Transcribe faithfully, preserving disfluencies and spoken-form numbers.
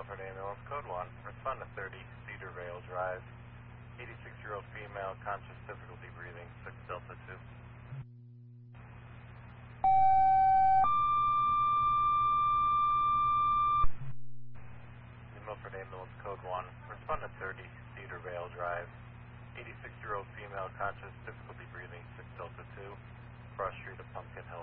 Milford Ambulance, code one. Respond to thirty, Cedar Vale Drive. eighty-six-year-old female, conscious difficulty breathing, six Delta two. New Milford Ambulance, code one. Respond to thirty, Cedar Vale Drive. eighty-six-year-old female, conscious difficulty breathing, six Delta two. Cross street of Pumpkin Hill.